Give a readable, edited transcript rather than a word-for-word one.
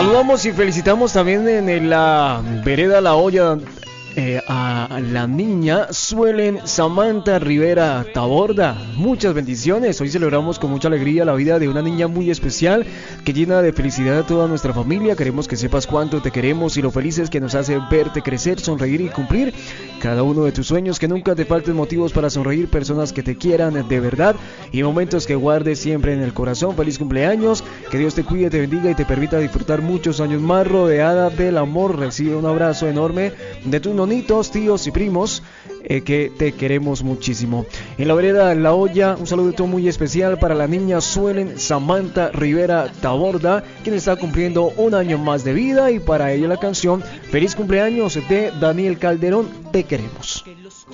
Saludamos y felicitamos también en la vereda La Hoya a la niña Suelen Samantha Rivera Taborda. Muchas bendiciones. Hoy celebramos con mucha alegría la vida de una niña muy especial que llena de felicidad a toda nuestra familia. Queremos que sepas cuánto te queremos y lo felices que nos hace verte crecer, sonreír y cumplir cada uno de tus sueños. Que nunca te falten motivos para sonreír, personas que te quieran de verdad y momentos que guardes siempre en el corazón. Feliz cumpleaños, que Dios te cuide, te bendiga y te permita disfrutar muchos años más rodeada del amor. Recibe un abrazo enorme de tus nonitos, tíos y primos, que te queremos muchísimo. En la vereda La Hoya, un saludo muy especial para la niña Suelen Samantha Rivera Taborda, quien está cumpliendo un año más de vida, y para ella la canción Feliz cumpleaños de Daniel Calderón, Te queremos.